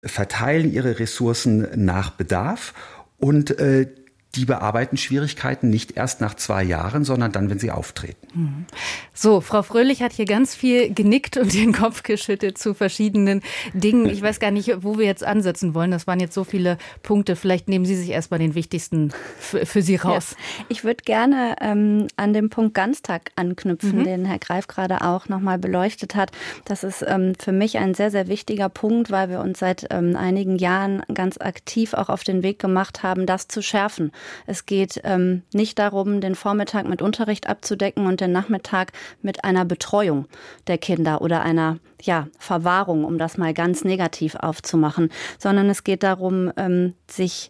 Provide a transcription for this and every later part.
verteilen ihre Ressourcen nach Bedarf und die bearbeiten Schwierigkeiten nicht erst nach 2 Jahren, sondern dann, wenn sie auftreten. So, Frau Fröhlich hat hier ganz viel genickt und den Kopf geschüttelt zu verschiedenen Dingen. Ich weiß gar nicht, wo wir jetzt ansetzen wollen. Das waren jetzt so viele Punkte. Vielleicht nehmen Sie sich erstmal den wichtigsten für Sie raus. Ja, ich würde gerne an dem Punkt Ganztag anknüpfen, den Herr Greif gerade auch nochmal beleuchtet hat. Das ist für mich ein sehr, sehr wichtiger Punkt, weil wir uns seit einigen Jahren ganz aktiv auch auf den Weg gemacht haben, das zu schärfen. Es geht nicht darum, den Vormittag mit Unterricht abzudecken und den Nachmittag mit einer Betreuung der Kinder oder einer Verwahrung, um das mal ganz negativ aufzumachen, sondern es geht darum, sich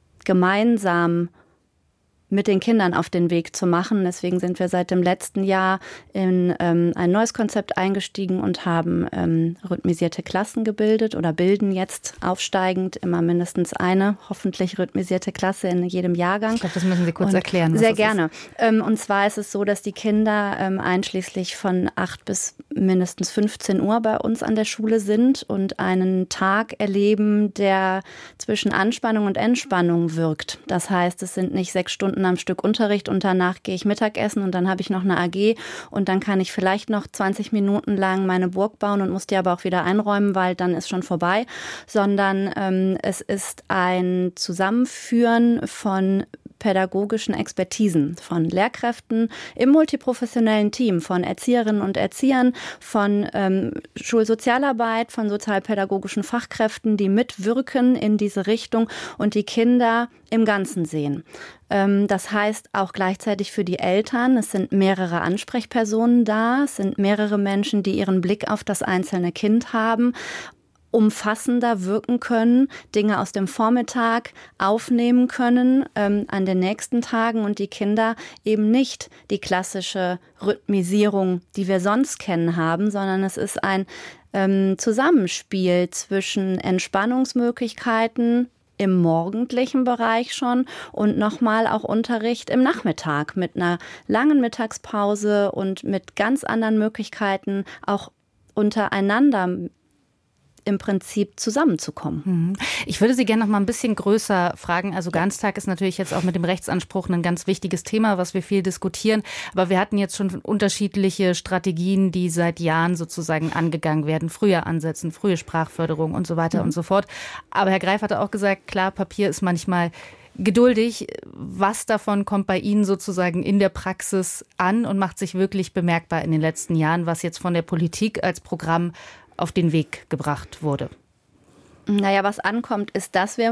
gemeinsam mit den Kindern auf den Weg zu machen. Deswegen sind wir seit dem letzten Jahr in ein neues Konzept eingestiegen und haben rhythmisierte Klassen gebildet oder bilden jetzt aufsteigend immer mindestens eine hoffentlich rhythmisierte Klasse in jedem Jahrgang. Ich glaube, das müssen Sie kurz erklären. Sehr gerne. Und zwar ist es so, dass die Kinder einschließlich von 8 bis mindestens 15 Uhr bei uns an der Schule sind und einen Tag erleben, der zwischen Anspannung und Entspannung wirkt. Das heißt, es sind nicht 6 Stunden am Stück Unterricht und danach gehe ich Mittagessen und dann habe ich noch eine AG und dann kann ich vielleicht noch 20 Minuten lang meine Burg bauen und muss die aber auch wieder einräumen, weil dann ist schon vorbei, sondern es ist ein Zusammenführen von pädagogischen Expertisen, von Lehrkräften im multiprofessionellen Team, von Erzieherinnen und Erziehern, von Schulsozialarbeit, von sozialpädagogischen Fachkräften, die mitwirken in diese Richtung und die Kinder im Ganzen sehen. Das heißt auch gleichzeitig für die Eltern, es sind mehrere Ansprechpersonen da, es sind mehrere Menschen, die ihren Blick auf das einzelne Kind haben, umfassender wirken können, Dinge aus dem Vormittag aufnehmen können an den nächsten Tagen und die Kinder eben nicht die klassische Rhythmisierung, die wir sonst kennen, haben, sondern es ist ein Zusammenspiel zwischen Entspannungsmöglichkeiten im morgendlichen Bereich schon und nochmal auch Unterricht im Nachmittag mit einer langen Mittagspause und mit ganz anderen Möglichkeiten auch untereinander im Prinzip zusammenzukommen. Ich würde Sie gerne noch mal ein bisschen größer fragen. Also Ganztag ist natürlich jetzt auch mit dem Rechtsanspruch ein ganz wichtiges Thema, was wir viel diskutieren. Aber wir hatten jetzt schon unterschiedliche Strategien, die seit Jahren sozusagen angegangen werden. Frühe Ansätzen, frühe Sprachförderung und so weiter und so fort. Aber Herr Greif hatte auch gesagt, klar, Papier ist manchmal geduldig. Was davon kommt bei Ihnen sozusagen in der Praxis an und macht sich wirklich bemerkbar in den letzten Jahren, was jetzt von der Politik als Programm auf den Weg gebracht wurde? Naja, was ankommt, ist, dass wir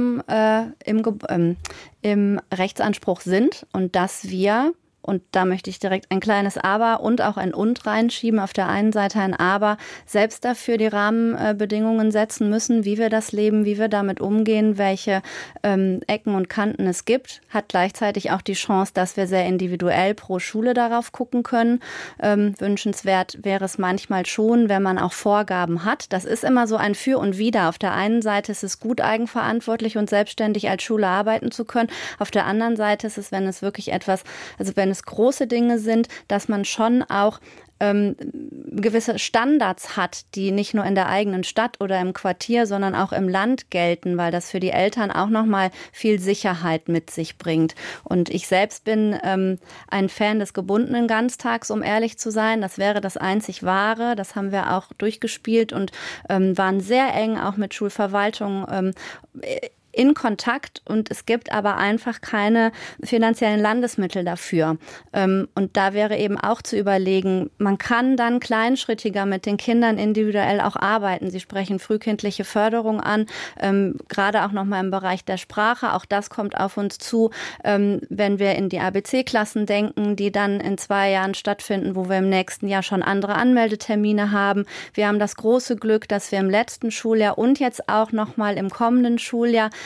im Rechtsanspruch sind und dass wir, und da möchte ich direkt ein kleines Aber und auch ein Und reinschieben, auf der einen Seite ein Aber, selbst dafür die Rahmenbedingungen setzen müssen, wie wir das leben, wie wir damit umgehen, welche Ecken und Kanten es gibt, hat gleichzeitig auch die Chance, dass wir sehr individuell pro Schule darauf gucken können. Wünschenswert wäre es manchmal schon, wenn man auch Vorgaben hat. Das ist immer so ein Für und Wider. Auf der einen Seite ist es gut, eigenverantwortlich und selbstständig als Schule arbeiten zu können. Auf der anderen Seite ist es, wenn es wirklich wenn es große Dinge sind, dass man schon auch gewisse Standards hat, die nicht nur in der eigenen Stadt oder im Quartier, sondern auch im Land gelten, weil das für die Eltern auch nochmal viel Sicherheit mit sich bringt. Und ich selbst bin ein Fan des gebundenen Ganztags, um ehrlich zu sein. Das wäre das einzig Wahre. Das haben wir auch durchgespielt und waren sehr eng auch mit Schulverwaltung in Kontakt und es gibt aber einfach keine finanziellen Landesmittel dafür. Und da wäre eben auch zu überlegen, man kann dann kleinschrittiger mit den Kindern individuell auch arbeiten. Sie sprechen frühkindliche Förderung an, gerade auch nochmal im Bereich der Sprache. Auch das kommt auf uns zu, wenn wir in die ABC-Klassen denken, die dann in 2 Jahren stattfinden, wo wir im nächsten Jahr schon andere Anmeldetermine haben. Wir haben das große Glück, dass wir im letzten Schuljahr und jetzt auch nochmal im kommenden Schuljahr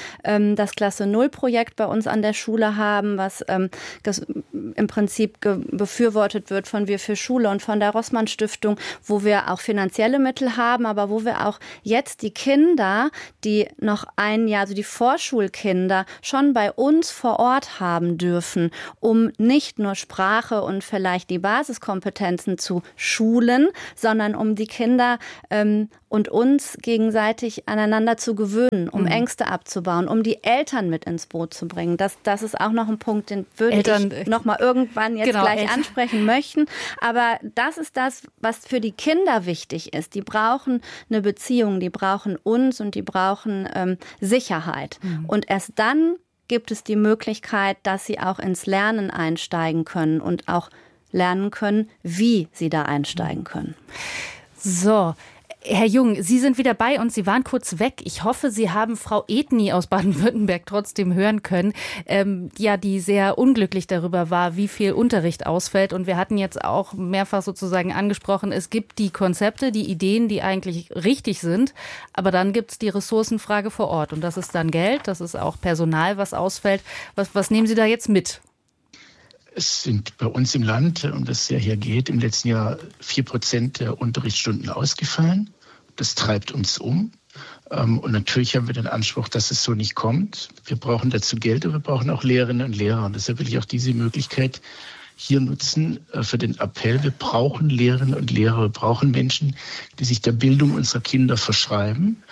das Klasse-0-Projekt bei uns an der Schule haben, was im Prinzip befürwortet wird von Wir für Schule und von der Rossmann-Stiftung, wo wir auch finanzielle Mittel haben, aber wo wir auch jetzt die Kinder, die noch ein Jahr, also die Vorschulkinder, schon bei uns vor Ort haben dürfen, um nicht nur Sprache und vielleicht die Basiskompetenzen zu schulen, sondern um die Kinder und uns gegenseitig aneinander zu gewöhnen, um Ängste abzubauen, um die Eltern mit ins Boot zu bringen. Das ist auch noch ein Punkt, den würde ich noch mal irgendwann jetzt gleich ansprechen möchten. Aber das ist das, was für die Kinder wichtig ist. Die brauchen eine Beziehung, die brauchen uns und die brauchen Sicherheit. Und erst dann gibt es die Möglichkeit, dass sie auch ins Lernen einsteigen können und auch lernen können, wie sie da einsteigen können. So, Herr Jung, Sie sind wieder bei uns. Sie waren kurz weg. Ich hoffe, Sie haben Frau Edny aus Baden-Württemberg trotzdem hören können, die sehr unglücklich darüber war, wie viel Unterricht ausfällt. Und wir hatten jetzt auch mehrfach sozusagen angesprochen, es gibt die Konzepte, die Ideen, die eigentlich richtig sind. Aber dann gibt es die Ressourcenfrage vor Ort. Und das ist dann Geld, das ist auch Personal, was ausfällt. Was nehmen Sie da jetzt mit? Es sind bei uns im Land, um das es ja hier geht, im letzten Jahr 4% der Unterrichtsstunden ausgefallen. Das treibt uns um. Und natürlich haben wir den Anspruch, dass es so nicht kommt. Wir brauchen dazu Geld und wir brauchen auch Lehrerinnen und Lehrer. Und deshalb will ich auch diese Möglichkeit hier nutzen für den Appell. Wir brauchen Lehrerinnen und Lehrer. Wir brauchen Menschen, die sich der Bildung unserer Kinder verschreiben.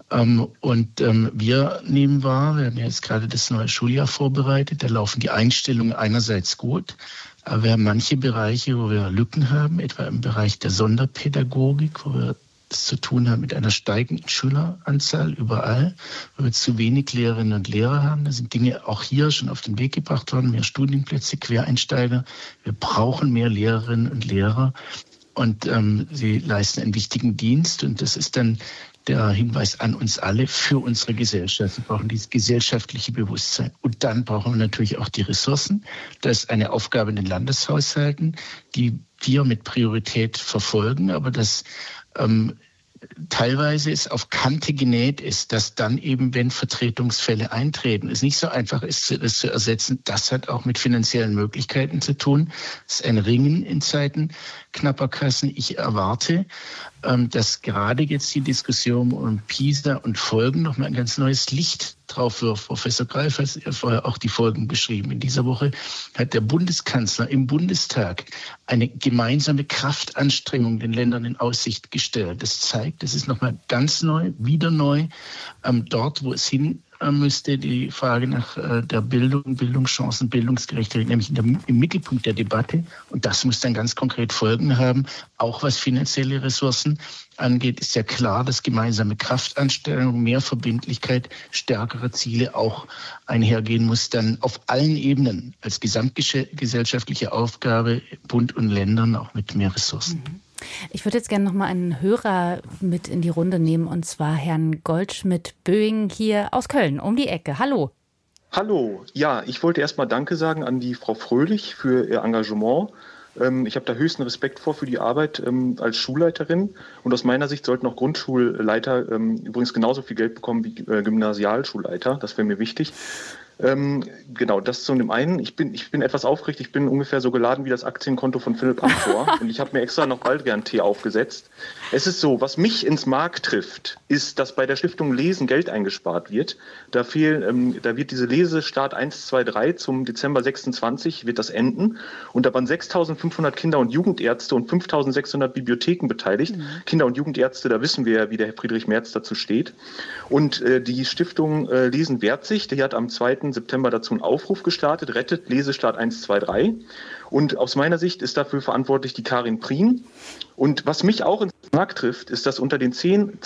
Wir nehmen wahr, wir haben jetzt gerade das neue Schuljahr vorbereitet, da laufen die Einstellungen einerseits gut, aber wir haben manche Bereiche, wo wir Lücken haben, etwa im Bereich der Sonderpädagogik, wo wir es zu tun haben mit einer steigenden Schüleranzahl überall, wo wir zu wenig Lehrerinnen und Lehrer haben. Da sind Dinge auch hier schon auf den Weg gebracht worden, mehr Studienplätze, Quereinsteiger. Wir brauchen mehr Lehrerinnen und Lehrer und sie leisten einen wichtigen Dienst und das ist dann der Hinweis an uns alle für unsere Gesellschaft. Wir brauchen dieses gesellschaftliche Bewusstsein. Und dann brauchen wir natürlich auch die Ressourcen. Das ist eine Aufgabe in den Landeshaushalten, die wir mit Priorität verfolgen, aber das teilweise es auf Kante genäht ist, dass dann eben, wenn Vertretungsfälle eintreten, es nicht so einfach ist, das zu ersetzen. Das hat auch mit finanziellen Möglichkeiten zu tun. Es ist ein Ringen in Zeiten knapper Kassen. Ich erwarte, dass gerade jetzt die Diskussion um PISA und Folgen nochmal ein ganz neues Licht drauf wirft. Professor Greif hat vorher auch die Folgen beschrieben. In dieser Woche hat der Bundeskanzler im Bundestag eine gemeinsame Kraftanstrengung den Ländern in Aussicht gestellt. Das zeigt, das ist nochmal ganz neu, wieder neu, dort, wo es hin müsste, die Frage nach der Bildung, Bildungschancen, Bildungsgerechtigkeit, nämlich im Mittelpunkt der Debatte. Und das muss dann ganz konkret Folgen haben. Auch was finanzielle Ressourcen angeht, ist ja klar, dass gemeinsame Kraftanstrengung, mehr Verbindlichkeit, stärkere Ziele auch einhergehen muss, dann auf allen Ebenen als gesamtgesellschaftliche Aufgabe, Bund und Ländern auch mit mehr Ressourcen. Ich würde jetzt gerne noch mal einen Hörer mit in die Runde nehmen, und zwar Herrn Goldschmidt-Böing hier aus Köln, um die Ecke. Hallo. Hallo. Ja, ich wollte erst mal Danke sagen an die Frau Fröhlich für ihr Engagement. Ich habe da höchsten Respekt für die Arbeit als Schulleiterin. Und aus meiner Sicht sollten auch Grundschulleiter übrigens genauso viel Geld bekommen wie Gymnasialschulleiter. Das wäre mir wichtig. Genau, das zu dem einen. Ich bin etwas aufgeregt. Ich bin ungefähr so geladen wie das Aktienkonto von Philipp Amthor. Und ich habe mir extra noch Baldrian-Tee aufgesetzt. Es ist so, was mich ins Mark trifft, ist, dass bei der Stiftung Lesen Geld eingespart wird. Da wird diese Lesestart 1, 2, 3 zum Dezember 26 wird das enden. Und da waren 6.500 Kinder- und Jugendärzte und 5.600 Bibliotheken beteiligt. Kinder- und Jugendärzte, da wissen wir ja, wie der Herr Friedrich Merz dazu steht. Und die Stiftung Lesen wehrt sich. Die hat am 2. September dazu einen Aufruf gestartet, rettet Lesestart 1, 2, 3. Und aus meiner Sicht ist dafür verantwortlich die Karin Prien. Und was mich auch ins Mark trifft, ist, dass unter den 10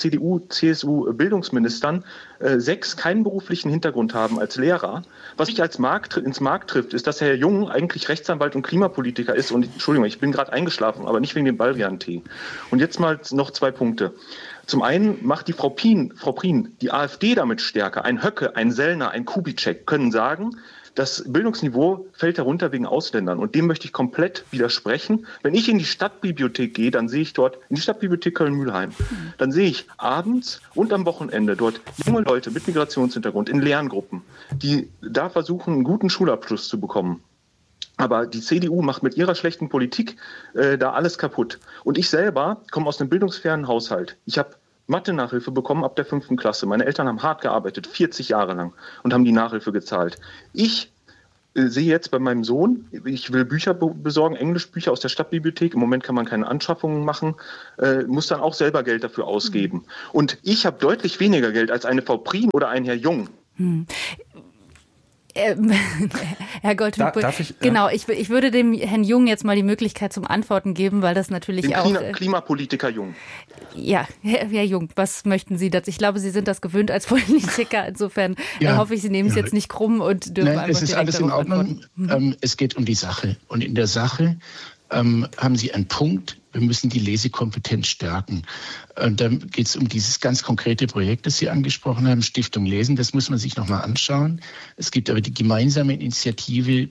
CDU-CSU-Bildungsministern 6 keinen beruflichen Hintergrund haben als Lehrer. Was mich ins Mark trifft, ist, dass Herr Jung eigentlich Rechtsanwalt und Klimapolitiker ist. Und Entschuldigung, ich bin gerade eingeschlafen, aber nicht wegen dem Baldrian-Tee. Und jetzt mal noch 2 Punkte. Zum einen macht die Frau Prien, die AfD damit stärker. Ein Höcke, ein Sellner, ein Kubitschek können sagen, das Bildungsniveau fällt herunter wegen Ausländern und dem möchte ich komplett widersprechen. Wenn ich in die Stadtbibliothek gehe, dann sehe ich dort, in die Stadtbibliothek Köln-Mühlheim, dann sehe ich abends und am Wochenende dort junge Leute mit Migrationshintergrund in Lerngruppen, die da versuchen, einen guten Schulabschluss zu bekommen. Aber die CDU macht mit ihrer schlechten Politik da alles kaputt. Und ich selber komme aus einem bildungsfernen Haushalt. Ich habe Mathe-Nachhilfe bekommen ab der 5. Klasse. Meine Eltern haben hart gearbeitet, 40 Jahre lang, und haben die Nachhilfe gezahlt. Ich sehe jetzt bei meinem Sohn, ich will Bücher besorgen, Englischbücher aus der Stadtbibliothek. Im Moment kann man keine Anschaffungen machen, muss dann auch selber Geld dafür ausgeben. Und ich habe deutlich weniger Geld als eine Frau Prien oder ein Herr Jung. Herr Goldschmidt, darf ich, genau, ich würde dem Herrn Jung jetzt mal die Möglichkeit zum Antworten geben, weil das natürlich den auch... Klimapolitiker Jung. Ja, Herr Jung, was möchten Sie dazu? Ich glaube, Sie sind das gewöhnt als Politiker. Insofern hoffe ich, Sie nehmen es jetzt nicht krumm und dürfen einfach es ist alles in Ordnung. Antworten. Es geht um die Sache. Und in der Sache haben Sie einen Punkt, wir müssen die Lesekompetenz stärken. Und dann geht es um dieses ganz konkrete Projekt, das Sie angesprochen haben, Stiftung Lesen. Das muss man sich nochmal anschauen. Es gibt aber die gemeinsame Initiative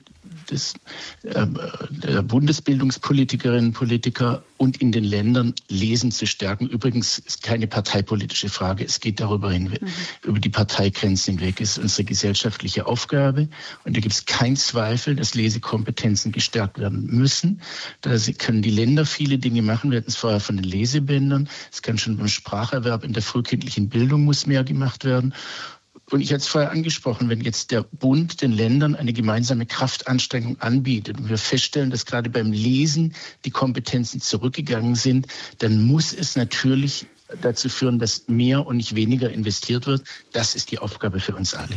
der Bundesbildungspolitikerinnen und Politiker und in den Ländern Lesen zu stärken. Übrigens ist keine parteipolitische Frage. Es geht darüber hinweg, über die Parteigrenzen hinweg. Es ist unsere gesellschaftliche Aufgabe. Und da gibt es keinen Zweifel, dass Lesekompetenzen gestärkt werden müssen. Da können die Länder viele Dinge machen. Wir hatten es vorher von den Lesebändern. Es kann schon beim Spracherwerb in der frühkindlichen Bildung muss mehr gemacht werden. Und ich hatte es vorher angesprochen, wenn jetzt der Bund den Ländern eine gemeinsame Kraftanstrengung anbietet und wir feststellen, dass gerade beim Lesen die Kompetenzen zurückgegangen sind, dann muss es natürlich dazu führen, dass mehr und nicht weniger investiert wird. Das ist die Aufgabe für uns alle.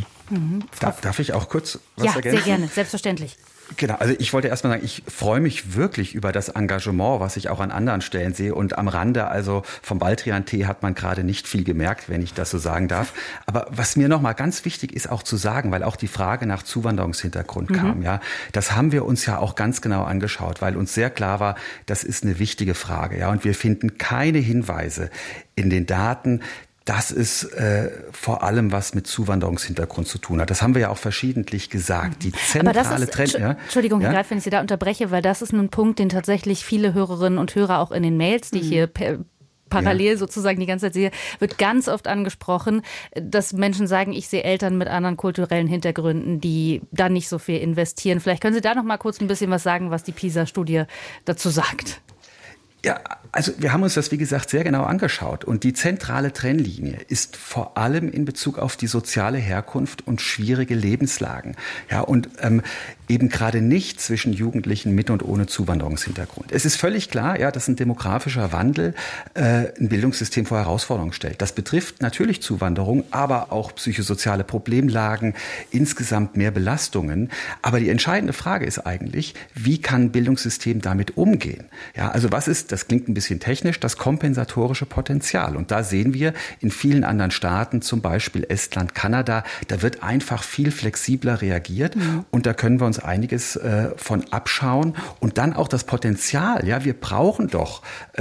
Darf ich auch kurz was ergänzen? Ja, sehr gerne, selbstverständlich. Genau, also ich wollte erstmal sagen, ich freue mich wirklich über das Engagement, was ich auch an anderen Stellen sehe. Und am Rande, also vom Baldrian-Tee hat man gerade nicht viel gemerkt, wenn ich das so sagen darf. Aber was mir nochmal ganz wichtig ist auch zu sagen, weil auch die Frage nach Zuwanderungshintergrund kam, ja, das haben wir uns ja auch ganz genau angeschaut, weil uns sehr klar war, das ist eine wichtige Frage, ja. Und wir finden keine Hinweise in den Daten, dass es vor allem was mit Zuwanderungshintergrund zu tun hat. Das haben wir ja auch verschiedentlich gesagt. Die zentrale Trend. Entschuldigung, Herr Greif, wenn ich Sie da unterbreche, weil das ist ein Punkt, den tatsächlich viele Hörerinnen und Hörer auch in den Mails, die ich hier parallel sozusagen die ganze Zeit sehe, wird ganz oft angesprochen, dass Menschen sagen, ich sehe Eltern mit anderen kulturellen Hintergründen, die da nicht so viel investieren. Vielleicht können Sie da noch mal kurz ein bisschen was sagen, was die PISA-Studie dazu sagt. Ja, also wir haben uns das, wie gesagt, sehr genau angeschaut. Und die zentrale Trennlinie ist vor allem in Bezug auf die soziale Herkunft und schwierige Lebenslagen. Ja, und eben gerade nicht zwischen Jugendlichen mit und ohne Zuwanderungshintergrund. Es ist völlig klar, ja, dass ein demografischer Wandel ein Bildungssystem vor Herausforderungen stellt. Das betrifft natürlich Zuwanderung, aber auch psychosoziale Problemlagen, insgesamt mehr Belastungen. Aber die entscheidende Frage ist eigentlich, wie kann ein Bildungssystem damit umgehen? Ja, also was ist, das klingt ein bisschen technisch, das kompensatorische Potenzial. Und da sehen wir in vielen anderen Staaten, zum Beispiel Estland, Kanada, da wird einfach viel flexibler reagiert. Und da können wir uns einiges von abschauen. Und dann auch das Potenzial. Ja, wir brauchen doch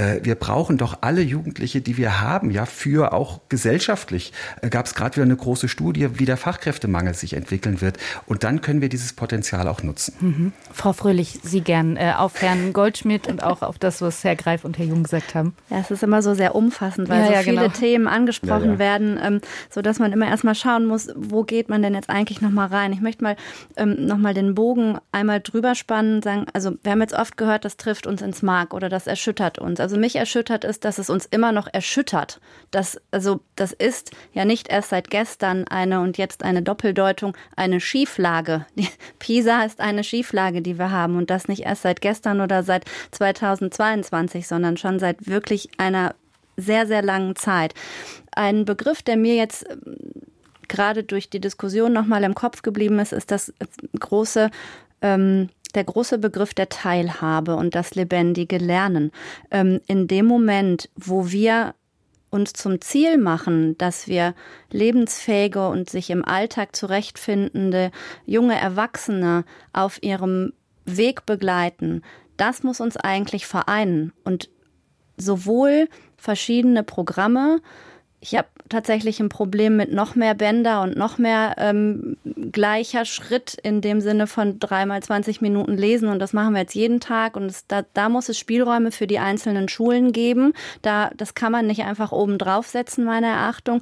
alle Jugendliche, die wir haben, ja, für auch gesellschaftlich. Gab es gerade wieder eine große Studie, wie der Fachkräftemangel sich entwickeln wird. Und dann können wir dieses Potenzial auch nutzen. Frau Fröhlich, Sie gern auf Herrn Goldschmidt und auch auf das, was Herr Greif und Herr Jung gesagt haben. Ja, es ist immer so sehr umfassend, weil so viele Themen angesprochen werden, sodass man immer erstmal schauen muss, wo geht man denn jetzt eigentlich nochmal rein? Ich möchte mal nochmal den Bogen einmal drüber spannen und sagen, also wir haben jetzt oft gehört, das trifft uns ins Mark oder das erschüttert uns. Also mich erschüttert ist, dass es uns immer noch erschüttert. Das ist ja nicht erst seit gestern eine Doppeldeutung, eine Schieflage. Die PISA ist eine Schieflage, die wir haben und das nicht erst seit gestern oder seit 2022, sondern schon seit wirklich einer sehr, sehr langen Zeit. Ein Begriff, der mir jetzt gerade durch die Diskussion nochmal im Kopf geblieben ist, ist der große Begriff der Teilhabe und das lebendige Lernen. In dem Moment, wo wir uns zum Ziel machen, dass wir lebensfähige und sich im Alltag zurechtfindende junge Erwachsene auf ihrem Weg begleiten, das muss uns eigentlich vereinen und sowohl verschiedene Programme Ich habe tatsächlich ein Problem mit noch mehr Bänder und noch mehr gleicher Schritt in dem Sinne von 3 x 20 Minuten lesen. Und das machen wir jetzt jeden Tag. Und da muss es Spielräume für die einzelnen Schulen geben. Das kann man nicht einfach oben draufsetzen, meiner Erachtung.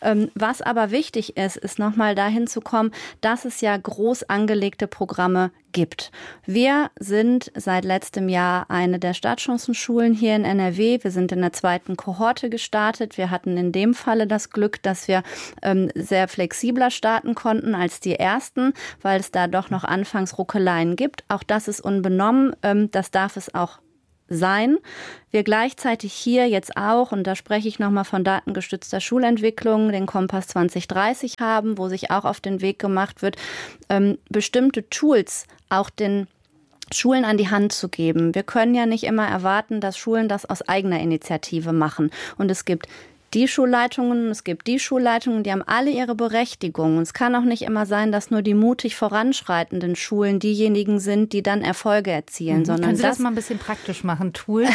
Was aber wichtig ist nochmal dahin zu kommen, dass es ja groß angelegte Programme gibt. Wir sind seit letztem Jahr eine der Startchancenschulen hier in NRW. Wir sind in der 2. Kohorte gestartet. Wir hatten in dem Falle das Glück, dass wir sehr flexibler starten konnten als die ersten, weil es da doch noch anfangs Ruckeleien gibt. Auch das ist unbenommen. Das darf es auch sein. Wir gleichzeitig hier jetzt auch, und da spreche ich nochmal von datengestützter Schulentwicklung, den Kompass 2030 haben, wo sich auch auf den Weg gemacht wird, bestimmte Tools auch den Schulen an die Hand zu geben. Wir können ja nicht immer erwarten, dass Schulen das aus eigener Initiative machen. Und es gibt die Schulleitungen, es gibt die Schulleitungen, die haben alle ihre Berechtigung. Und es kann auch nicht immer sein, dass nur die mutig voranschreitenden Schulen diejenigen sind, die dann Erfolge erzielen. Sondern können Sie das mal ein bisschen praktisch machen, Tools?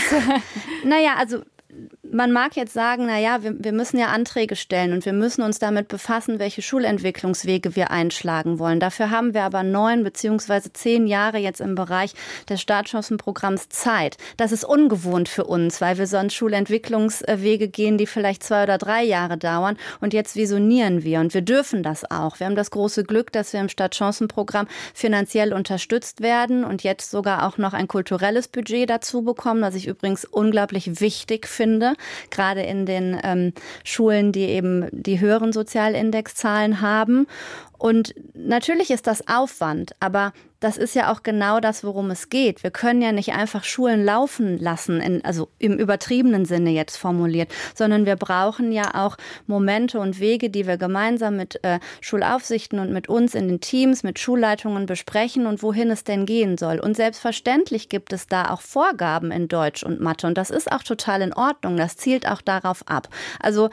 Naja, also man mag jetzt sagen, wir müssen ja Anträge stellen und wir müssen uns damit befassen, welche Schulentwicklungswege wir einschlagen wollen. Dafür haben wir aber 9 bzw. 10 Jahre jetzt im Bereich des Startchancenprogramms Zeit. Das ist ungewohnt für uns, weil wir sonst Schulentwicklungswege gehen, die vielleicht 2 oder 3 Jahre dauern. Und jetzt visionieren wir und wir dürfen das auch. Wir haben das große Glück, dass wir im Startchancenprogramm finanziell unterstützt werden und jetzt sogar auch noch ein kulturelles Budget dazu bekommen, was ich übrigens unglaublich wichtig finde, gerade in den Schulen, die eben die höheren Sozialindexzahlen haben. Und natürlich ist das Aufwand, aber das ist ja auch genau das, worum es geht. Wir können ja nicht einfach Schulen laufen lassen, also im übertriebenen Sinne jetzt formuliert, sondern wir brauchen ja auch Momente und Wege, die wir gemeinsam mit Schulaufsichten und mit uns in den Teams, mit Schulleitungen besprechen und wohin es denn gehen soll. Und selbstverständlich gibt es da auch Vorgaben in Deutsch und Mathe und das ist auch total in Ordnung. Das zielt auch darauf ab. Also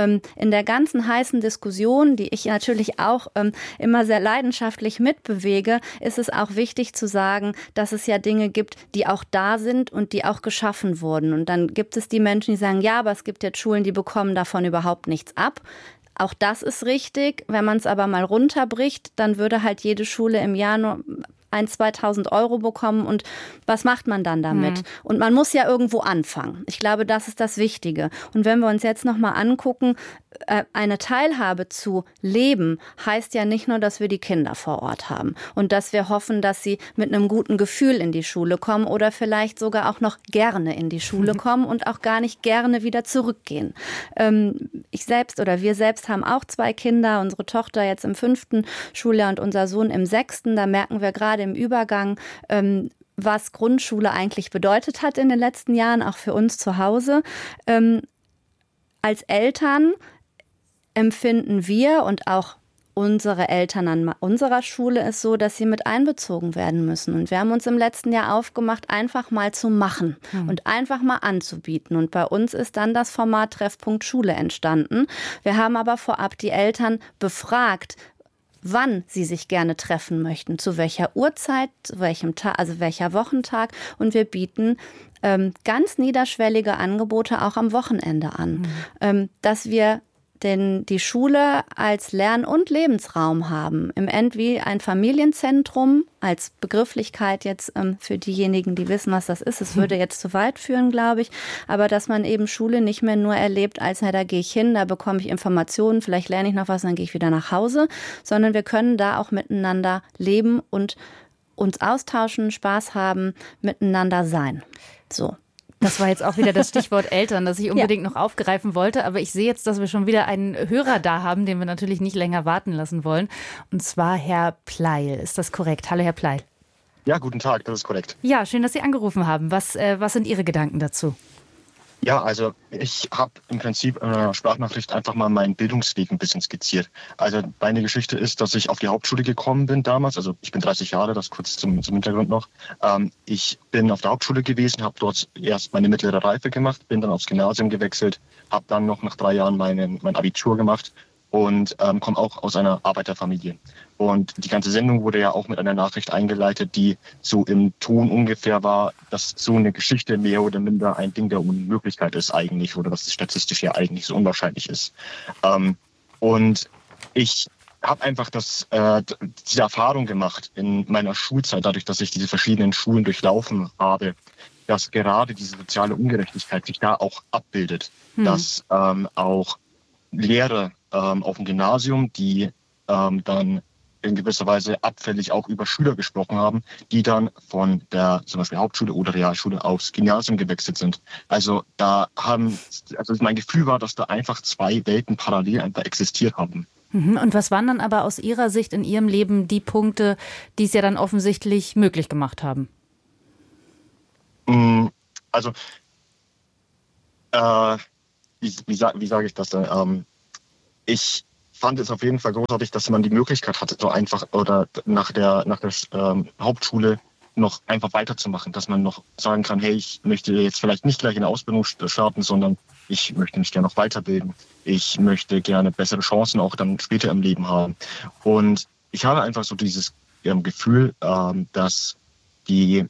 in der ganzen heißen Diskussion, die ich natürlich auch immer sehr leidenschaftlich mitbewege, ist es auch wichtig zu sagen, dass es ja Dinge gibt, die auch da sind und die auch geschaffen wurden. Und dann gibt es die Menschen, die sagen, ja, aber es gibt jetzt Schulen, die bekommen davon überhaupt nichts ab. Auch das ist richtig. Wenn man es aber mal runterbricht, dann würde halt jede Schule im Jahr nur 1.000, 2.000 € bekommen und was macht man dann damit? Und man muss ja irgendwo anfangen. Ich glaube, das ist das Wichtige. Und wenn wir uns jetzt nochmal angucken, eine Teilhabe zu leben, heißt ja nicht nur, dass wir die Kinder vor Ort haben und dass wir hoffen, dass sie mit einem guten Gefühl in die Schule kommen oder vielleicht sogar auch noch gerne in die Schule kommen und auch gar nicht gerne wieder zurückgehen. Ich selbst oder wir selbst haben auch 2 Kinder, unsere Tochter jetzt im 5. Schuljahr und unser Sohn im 6. Da merken wir gerade im Übergang, was Grundschule eigentlich bedeutet hat in den letzten Jahren, auch für uns zu Hause. Als Eltern empfinden wir und auch unsere Eltern an unserer Schule ist so, dass sie mit einbezogen werden müssen. Und wir haben uns im letzten Jahr aufgemacht, einfach mal zu machen und einfach mal anzubieten. Und bei uns ist dann das Format Treffpunkt Schule entstanden. Wir haben aber vorab die Eltern befragt, wann sie sich gerne treffen möchten, zu welcher Uhrzeit, zu welchem Tag, also welcher Wochentag. Und wir bieten ganz niederschwellige Angebote auch am Wochenende an, dass wir die Schule als Lern- und Lebensraum haben. Im End wie ein Familienzentrum als Begrifflichkeit jetzt für diejenigen, die wissen, was das ist. Es würde jetzt zu weit führen, glaube ich. Aber dass man eben Schule nicht mehr nur erlebt als, da gehe ich hin, da bekomme ich Informationen, vielleicht lerne ich noch was, dann gehe ich wieder nach Hause. Sondern wir können da auch miteinander leben und uns austauschen, Spaß haben, miteinander sein. So. Das war jetzt auch wieder das Stichwort Eltern, das ich unbedingt noch aufgreifen wollte. Aber ich sehe jetzt, dass wir schon wieder einen Hörer da haben, den wir natürlich nicht länger warten lassen wollen. Und zwar Herr Pleil. Ist das korrekt? Hallo, Herr Pleil. Ja, guten Tag, das ist korrekt. Ja, schön, dass Sie angerufen haben. Was sind Ihre Gedanken dazu? Ja, also ich habe im Prinzip in einer Sprachnachricht einfach mal meinen Bildungsweg ein bisschen skizziert. Also meine Geschichte ist, dass ich auf die Hauptschule gekommen bin damals. Also ich bin 30 Jahre, das kurz zum Hintergrund noch. Ich bin auf der Hauptschule gewesen, habe dort erst meine mittlere Reife gemacht, bin dann aufs Gymnasium gewechselt, habe dann noch nach 3 Jahren mein Abitur gemacht und komme auch aus einer Arbeiterfamilie. Und die ganze Sendung wurde ja auch mit einer Nachricht eingeleitet, die so im Ton ungefähr war, dass so eine Geschichte mehr oder minder ein Ding der Unmöglichkeit ist eigentlich oder dass es statistisch ja eigentlich so unwahrscheinlich ist. Und ich habe einfach diese Erfahrung gemacht in meiner Schulzeit, dadurch, dass ich diese verschiedenen Schulen durchlaufen habe, dass gerade diese soziale Ungerechtigkeit sich da auch abbildet. Dass auch Lehrer auf dem Gymnasium, die dann in gewisser Weise abfällig auch über Schüler gesprochen haben, die dann von der zum Beispiel Hauptschule oder Realschule aufs Gymnasium gewechselt sind. Also mein Gefühl war, dass da einfach zwei Welten parallel einfach existiert haben. Und was waren dann aber aus Ihrer Sicht in Ihrem Leben die Punkte, die es ja dann offensichtlich möglich gemacht haben? Also, wie sage ich das denn? Ich fand es auf jeden Fall großartig, dass man die Möglichkeit hatte, so einfach oder nach der Hauptschule noch einfach weiterzumachen, dass man noch sagen kann, hey, ich möchte jetzt vielleicht nicht gleich in der Ausbildung starten, sondern ich möchte mich gerne noch weiterbilden. Ich möchte gerne bessere Chancen auch dann später im Leben haben. Und ich habe einfach so dieses Gefühl, dass die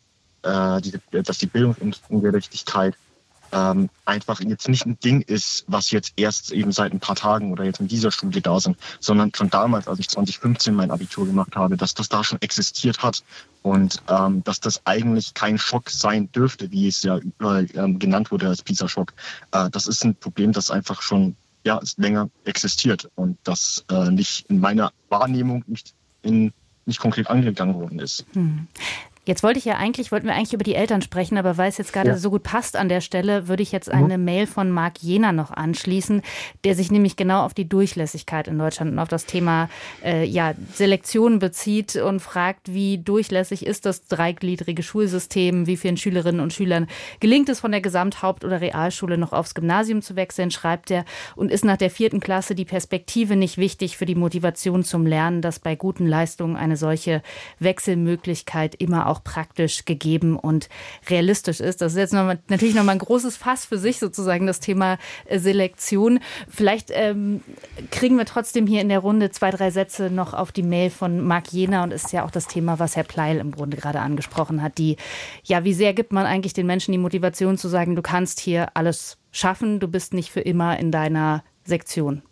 Bildungsungerechtigkeit einfach jetzt nicht ein Ding ist, was jetzt erst eben seit ein paar Tagen oder jetzt in dieser Studie da sind, sondern schon damals, als ich 2015 mein Abitur gemacht habe, dass das da schon existiert hat und dass das eigentlich kein Schock sein dürfte, wie es ja überall genannt wurde als PISA-Schock. Das ist ein Problem, das einfach schon länger existiert und das nicht in meiner Wahrnehmung nicht konkret angegangen worden ist. Jetzt wollten wir eigentlich über die Eltern sprechen, aber weil es jetzt gerade so gut passt an der Stelle, würde ich jetzt eine Mail von Marc Jehner noch anschließen, der sich nämlich genau auf die Durchlässigkeit in Deutschland und auf das Thema Selektion bezieht und fragt, wie durchlässig ist das dreigliedrige Schulsystem, wie vielen Schülerinnen und Schülern gelingt es von der Gesamthaupt- oder Realschule noch aufs Gymnasium zu wechseln, schreibt er, und ist nach der 4. Klasse die Perspektive nicht wichtig für die Motivation zum Lernen, dass bei guten Leistungen eine solche Wechselmöglichkeit immer auch praktisch gegeben und realistisch ist. Das ist jetzt natürlich noch mal ein großes Fass für sich sozusagen, das Thema Selektion. Vielleicht kriegen wir trotzdem hier in der Runde 2, 3 Sätze noch auf die Mail von Marc Jehner und ist ja auch das Thema, was Herr Pleil im Grunde gerade angesprochen hat. Wie sehr gibt man eigentlich den Menschen die Motivation zu sagen, du kannst hier alles schaffen, du bist nicht für immer in deiner Sektion?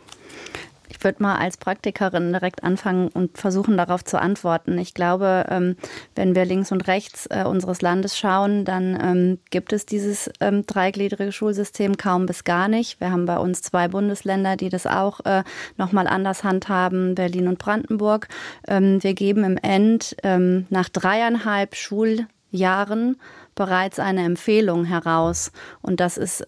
Ich würde mal als Praktikerin direkt anfangen und versuchen, darauf zu antworten. Ich glaube, wenn wir links und rechts unseres Landes schauen, dann gibt es dieses dreigliedrige Schulsystem kaum bis gar nicht. Wir haben bei uns 2 Bundesländer, die das auch nochmal anders handhaben, Berlin und Brandenburg. Wir geben im End nach 3,5 Schuljahren bereits eine Empfehlung heraus. Und das ist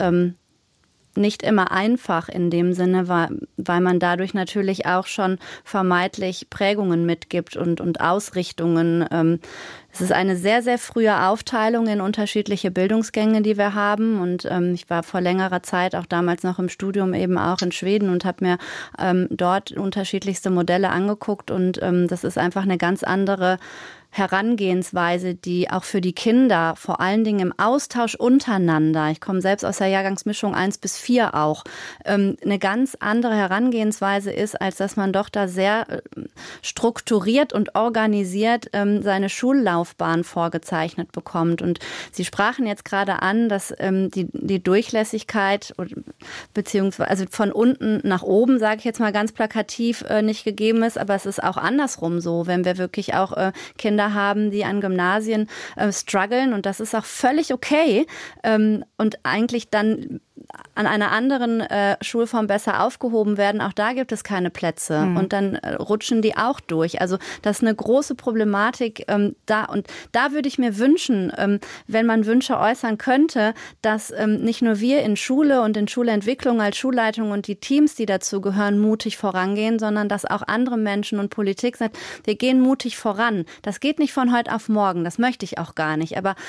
nicht immer einfach in dem Sinne, weil man dadurch natürlich auch schon vermeintlich Prägungen mitgibt und Ausrichtungen. Es ist eine sehr, sehr frühe Aufteilung in unterschiedliche Bildungsgänge, die wir haben. Und ich war vor längerer Zeit auch damals noch im Studium eben auch in Schweden und habe mir dort unterschiedlichste Modelle angeguckt. Und das ist einfach eine ganz andere Herangehensweise, die auch für die Kinder, vor allen Dingen im Austausch untereinander, ich komme selbst aus der Jahrgangsmischung 1 bis 4 auch, eine ganz andere Herangehensweise ist, als dass man doch da sehr strukturiert und organisiert seine Schullaufbahn vorgezeichnet bekommt. Und Sie sprachen jetzt gerade an, dass die Durchlässigkeit beziehungsweise also von unten nach oben, sage ich jetzt mal ganz plakativ, nicht gegeben ist, aber es ist auch andersrum so, wenn wir wirklich auch Kinder haben, die an Gymnasien strugglen, und das ist auch völlig okay und eigentlich dann an einer anderen Schulform besser aufgehoben werden. Auch da gibt es keine Plätze und dann rutschen die auch durch. Also das ist eine große Problematik da, und da würde ich mir wünschen, wenn man Wünsche äußern könnte, dass nicht nur wir in Schule und in Schulentwicklung als Schulleitung und die Teams, die dazu gehören, mutig vorangehen, sondern dass auch andere Menschen und Politik sagt, wir gehen mutig voran. Das geht nicht von heute auf morgen, das möchte ich auch gar nicht, aber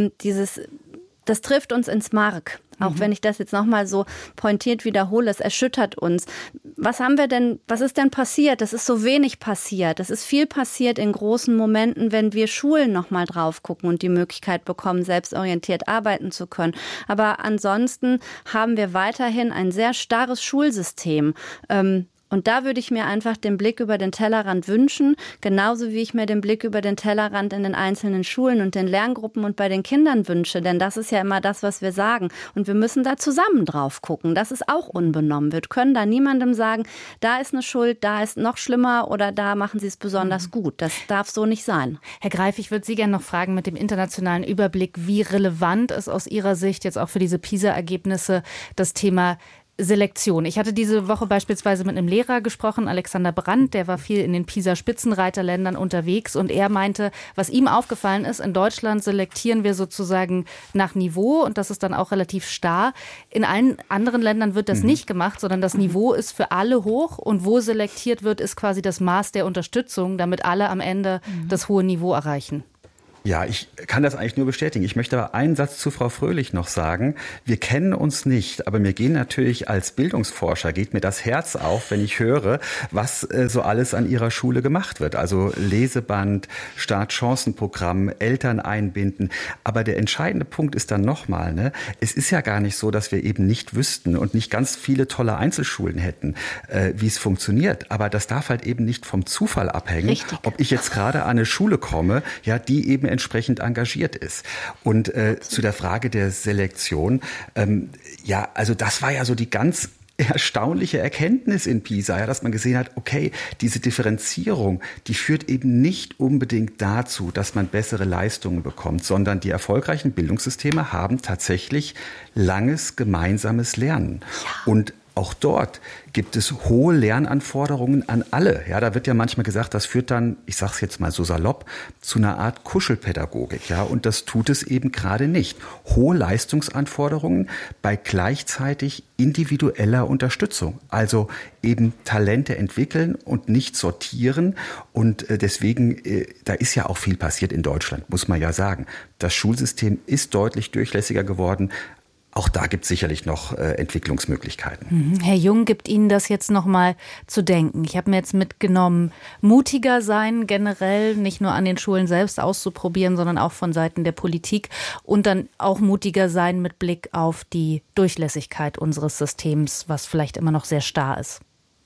das trifft uns ins Mark. Auch wenn ich das jetzt nochmal so pointiert wiederhole, es erschüttert uns. Was ist denn passiert? Das ist so wenig passiert. Es ist viel passiert in großen Momenten, wenn wir Schulen nochmal drauf gucken und die Möglichkeit bekommen, selbstorientiert arbeiten zu können. Aber ansonsten haben wir weiterhin ein sehr starres Schulsystem. Und Und da würde ich mir einfach den Blick über den Tellerrand wünschen, genauso wie ich mir den Blick über den Tellerrand in den einzelnen Schulen und den Lerngruppen und bei den Kindern wünsche. Denn das ist ja immer das, was wir sagen. Und wir müssen da zusammen drauf gucken. Das ist auch unbenommen. Wir können da niemandem sagen, da ist eine Schuld, da ist noch schlimmer oder da machen sie es besonders gut. Das darf so nicht sein. Herr Greif, ich würde Sie gerne noch fragen mit dem internationalen Überblick, wie relevant ist aus Ihrer Sicht jetzt auch für diese PISA-Ergebnisse das Thema Selektion. Ich hatte diese Woche beispielsweise mit einem Lehrer gesprochen, Alexander Brandt, der war viel in den PISA-Spitzenreiterländern unterwegs und er meinte, was ihm aufgefallen ist, in Deutschland selektieren wir sozusagen nach Niveau und das ist dann auch relativ starr. In allen anderen Ländern wird das nicht gemacht, sondern das Niveau ist für alle hoch und wo selektiert wird, ist quasi das Maß der Unterstützung, damit alle am Ende das hohe Niveau erreichen. Ja, ich kann das eigentlich nur bestätigen. Ich möchte aber einen Satz zu Frau Fröhlich noch sagen. Wir kennen uns nicht, aber mir gehen natürlich als Bildungsforscher, geht mir das Herz auf, wenn ich höre, was so alles an ihrer Schule gemacht wird. Also Leseband, Startchancenprogramm, Eltern einbinden. Aber der entscheidende Punkt ist dann nochmal, ne? Es ist ja gar nicht so, dass wir eben nicht wüssten und nicht ganz viele tolle Einzelschulen hätten, wie es funktioniert. Aber das darf halt eben nicht vom Zufall abhängen, Richtig. Ob ich jetzt gerade an eine Schule komme, ja, die eben entsprechend engagiert ist. Und zu der Frage der Selektion, ja, also das war ja so die ganz erstaunliche Erkenntnis in PISA, ja, dass man gesehen hat, okay, diese Differenzierung, die führt eben nicht unbedingt dazu, dass man bessere Leistungen bekommt, sondern die erfolgreichen Bildungssysteme haben tatsächlich langes gemeinsames Lernen. Ja. Und auch dort gibt es hohe Lernanforderungen an alle. Ja, da wird ja manchmal gesagt, das führt dann, ich sage es jetzt mal so salopp, zu einer Art Kuschelpädagogik. Ja, und das tut es eben gerade nicht. Hohe Leistungsanforderungen bei gleichzeitig individueller Unterstützung. Also eben Talente entwickeln und nicht sortieren. Und deswegen, da ist ja auch viel passiert in Deutschland, muss man ja sagen. Das Schulsystem ist deutlich durchlässiger geworden. Auch da gibt es sicherlich noch Entwicklungsmöglichkeiten. Herr Jung, gibt Ihnen das jetzt noch mal zu denken? Ich habe mir jetzt mitgenommen, mutiger sein generell, nicht nur an den Schulen selbst auszuprobieren, sondern auch von Seiten der Politik und dann auch mutiger sein mit Blick auf die Durchlässigkeit unseres Systems, was vielleicht immer noch sehr starr ist.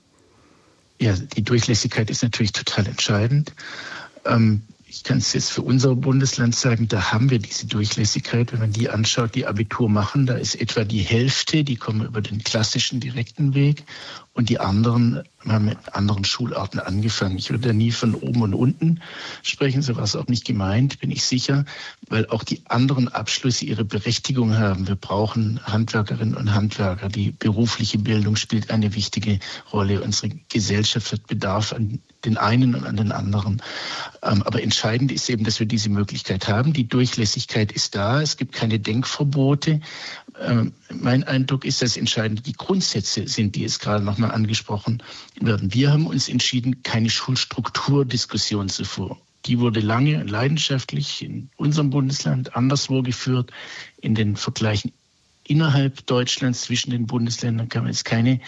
Ja, die Durchlässigkeit ist natürlich total entscheidend. Ich kann es jetzt für unser Bundesland sagen, da haben wir diese Durchlässigkeit. Wenn man die anschaut, die Abitur machen, da ist etwa die Hälfte, die kommen über den klassischen direkten Weg und die anderen haben mit anderen Schularten angefangen. Ich würde da nie von oben und unten sprechen, so war es auch nicht gemeint, bin ich sicher, weil auch die anderen Abschlüsse ihre Berechtigung haben. Wir brauchen Handwerkerinnen und Handwerker. Die berufliche Bildung spielt eine wichtige Rolle. Unsere Gesellschaft hat Bedarf an den einen und an den anderen. Aber entscheidend ist eben, dass wir diese Möglichkeit haben. Die Durchlässigkeit ist da. Es gibt keine Denkverbote. Mein Eindruck ist, dass entscheidend die Grundsätze sind, die jetzt gerade nochmal angesprochen werden. Wir haben uns entschieden, keine Schulstrukturdiskussion zu führen. Die wurde lange leidenschaftlich in unserem Bundesland anderswo geführt. In den Vergleichen innerhalb Deutschlands zwischen den Bundesländern kann man jetzt keine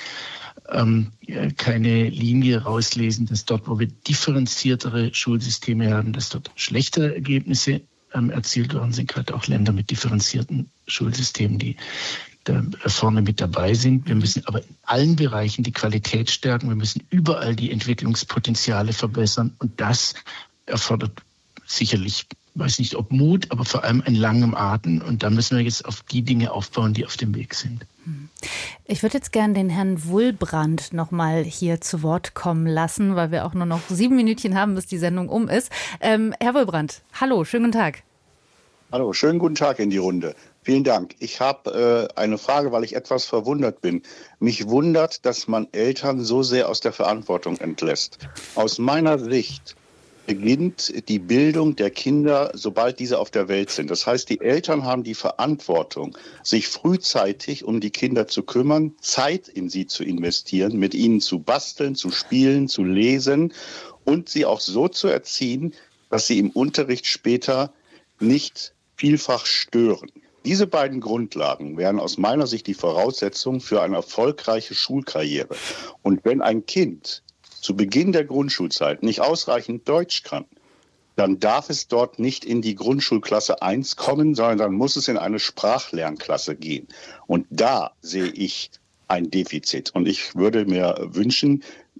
Linie rauslesen, dass dort, wo wir differenziertere Schulsysteme haben, dass dort schlechtere Ergebnisse erzielt worden sind, gerade auch Länder mit differenzierten Schulsystemen, die da vorne mit dabei sind. Wir müssen aber in allen Bereichen die Qualität stärken. Wir müssen überall die Entwicklungspotenziale verbessern. Und das erfordert sicherlich, weiß nicht ob Mut, aber vor allem einen langen Atem. Und da müssen wir jetzt auf die Dinge aufbauen, die auf dem Weg sind. Ich würde jetzt gerne den Herrn Wulbrand noch mal hier zu Wort kommen lassen, weil wir auch nur noch 7 Minütchen haben, bis die Sendung um ist. Herr Wulbrand, hallo, schönen guten Tag. Hallo, schönen guten Tag in die Runde. Vielen Dank. Ich habe eine Frage, weil ich etwas verwundert bin. Mich wundert, dass man Eltern so sehr aus der Verantwortung entlässt. Aus meiner Sicht beginnt die Bildung der Kinder, sobald diese auf der Welt sind. Das heißt, die Eltern haben die Verantwortung, sich frühzeitig um die Kinder zu kümmern, Zeit in sie zu investieren, mit ihnen zu basteln, zu spielen, zu lesen und sie auch so zu erziehen, dass sie im Unterricht später nicht vielfach stören. Diese beiden Grundlagen wären aus meiner Sicht die Voraussetzung für eine erfolgreiche Schulkarriere. Und wenn ein Kind zu Beginn der Grundschulzeit nicht ausreichend Deutsch kann, dann darf es dort nicht in die Grundschulklasse 1 kommen, sondern dann muss es in eine Sprachlernklasse gehen. Und da sehe ich ein Defizit. Und ich würde mir wünschen,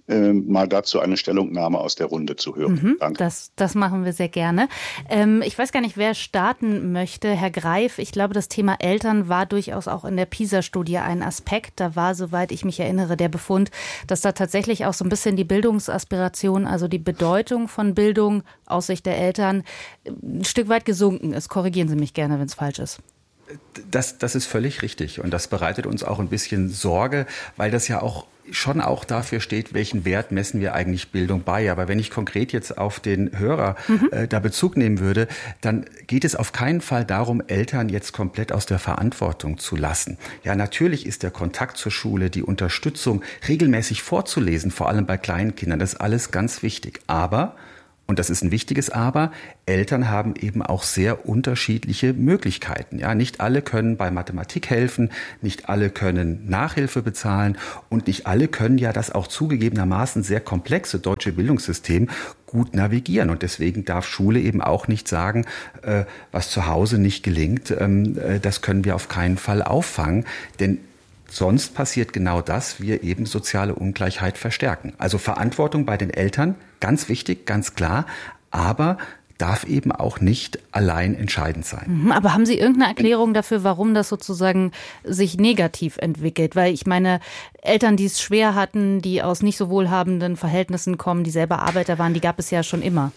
mal dazu eine Stellungnahme aus der Runde zu hören. Danke. Das machen wir sehr gerne. Ich weiß gar nicht, wer starten möchte. Herr Greif, ich glaube, das Thema Eltern war durchaus auch in der PISA-Studie ein Aspekt. Da war, soweit ich mich erinnere, der Befund, dass da tatsächlich auch so ein bisschen die Bildungsaspiration, also die Bedeutung von Bildung aus Sicht der Eltern, ein Stück weit gesunken ist. Korrigieren Sie mich gerne, wenn es falsch ist. Das ist völlig richtig und das bereitet uns auch ein bisschen Sorge, weil das ja schon auch dafür steht, welchen Wert messen wir eigentlich Bildung bei. Aber wenn ich konkret jetzt auf den Hörer da Bezug nehmen würde, dann geht es auf keinen Fall darum, Eltern jetzt komplett aus der Verantwortung zu lassen. Ja, natürlich ist der Kontakt zur Schule, die Unterstützung, regelmäßig vorzulesen, vor allem bei kleinen Kindern, das ist alles ganz wichtig. Aber und das ist ein wichtiges Aber, Eltern haben eben auch sehr unterschiedliche Möglichkeiten. Ja, nicht alle können bei Mathematik helfen, nicht alle können Nachhilfe bezahlen und nicht alle können ja das auch zugegebenermaßen sehr komplexe deutsche Bildungssystem gut navigieren. Und deswegen darf Schule eben auch nicht sagen, was zu Hause nicht gelingt, das können wir auf keinen Fall auffangen, denn sonst passiert genau das, wir eben soziale Ungleichheit verstärken. Also Verantwortung bei den Eltern, ganz wichtig, ganz klar, aber darf eben auch nicht allein entscheidend sein. Aber haben Sie irgendeine Erklärung dafür, warum das sozusagen sich negativ entwickelt? Weil ich meine, Eltern, die es schwer hatten, die aus nicht so wohlhabenden Verhältnissen kommen, die selber Arbeiter waren, die gab es ja schon immer.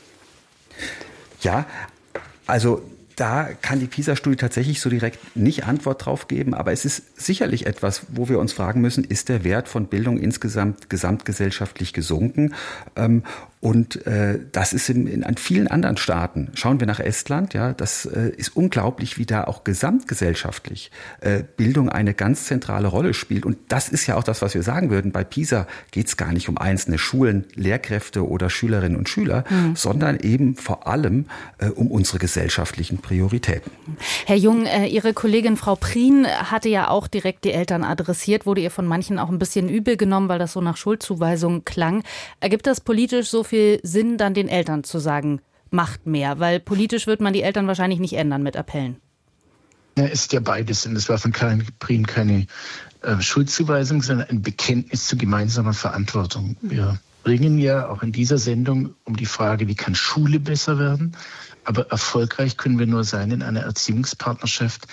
Ja, also da kann die PISA-Studie tatsächlich so direkt nicht Antwort drauf geben, aber es ist sicherlich etwas, wo wir uns fragen müssen, ist der Wert von Bildung insgesamt gesamtgesellschaftlich gesunken? Und das ist an vielen anderen Staaten. Schauen wir nach Estland, ja, das ist unglaublich, wie da auch gesamtgesellschaftlich Bildung eine ganz zentrale Rolle spielt. Und das ist ja auch das, was wir sagen würden. Bei PISA geht es gar nicht um einzelne Schulen, Lehrkräfte oder Schülerinnen und Schüler, sondern eben vor allem um unsere gesellschaftlichen Prioritäten. Herr Jung, Ihre Kollegin Frau Prien hatte ja auch direkt die Eltern adressiert, wurde ihr von manchen auch ein bisschen übel genommen, weil das so nach Schuldzuweisung klang. Ergibt das politisch so viel Sinn, dann den Eltern zu sagen, macht mehr? Weil politisch wird man die Eltern wahrscheinlich nicht ändern mit Appellen. Ja, ist ja beides. Und es war von Karin Prien keine Schuldzuweisung, sondern ein Bekenntnis zu gemeinsamer Verantwortung. Wir ringen ja auch in dieser Sendung um die Frage, wie kann Schule besser werden? Aber erfolgreich können wir nur sein in einer Erziehungspartnerschaft,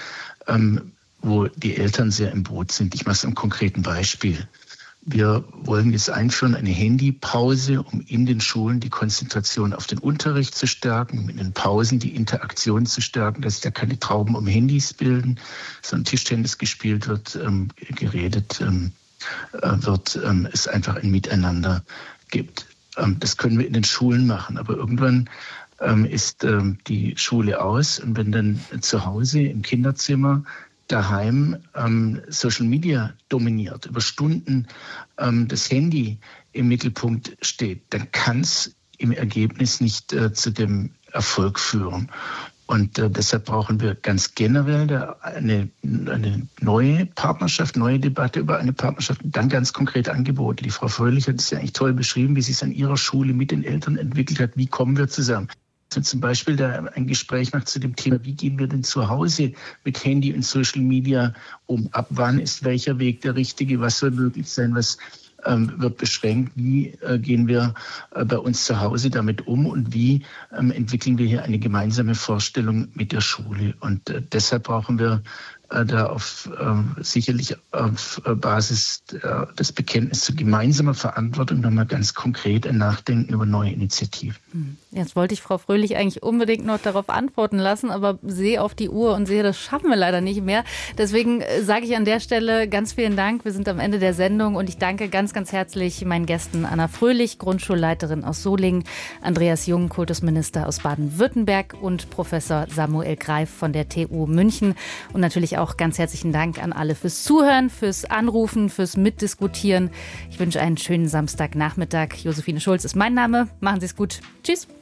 wo die Eltern sehr im Boot sind. Ich mache es am konkreten Beispiel. Wir wollen jetzt einführen eine Handypause, um in den Schulen die Konzentration auf den Unterricht zu stärken, um in den Pausen die Interaktion zu stärken, dass sich da keine Trauben um Handys bilden, sondern Tischtennis gespielt wird, geredet wird, es einfach ein Miteinander gibt. Das können wir in den Schulen machen, aber irgendwann ist die Schule aus und wenn dann zu Hause im Kinderzimmer daheim Social Media dominiert, über Stunden das Handy im Mittelpunkt steht, dann kann es im Ergebnis nicht zu dem Erfolg führen. Und deshalb brauchen wir ganz generell eine neue Partnerschaft, neue Debatte über eine Partnerschaft und dann ganz konkrete Angebote. Die Frau Fröhlich hat es ja eigentlich toll beschrieben, wie sie es an ihrer Schule mit den Eltern entwickelt hat. Wie kommen wir zusammen? Zum Beispiel da ein Gespräch macht zu dem Thema, wie gehen wir denn zu Hause mit Handy und Social Media um? Ab wann ist welcher Weg der richtige? Was soll möglich sein? Was wird beschränkt? Wie gehen wir bei uns zu Hause damit um? Und wie entwickeln wir hier eine gemeinsame Vorstellung mit der Schule? Und deshalb brauchen wir da sicherlich auf Basis des Bekenntnisses zu gemeinsamer Verantwortung nochmal ganz konkret ein Nachdenken über neue Initiativen. Jetzt wollte ich Frau Fröhlich eigentlich unbedingt noch darauf antworten lassen, aber sehe auf die Uhr und sehe, das schaffen wir leider nicht mehr. Deswegen sage ich an der Stelle ganz vielen Dank. Wir sind am Ende der Sendung und ich danke ganz, ganz herzlich meinen Gästen Anna Fröhlich, Grundschulleiterin aus Solingen, Andreas Jung, Kultusminister aus Baden-Württemberg und Professor Samuel Greif von der TU München. Und natürlich auch ganz herzlichen Dank an alle fürs Zuhören, fürs Anrufen, fürs Mitdiskutieren. Ich wünsche einen schönen Samstagnachmittag. Josephine Schulz ist mein Name. Machen Sie es gut. Tschüss.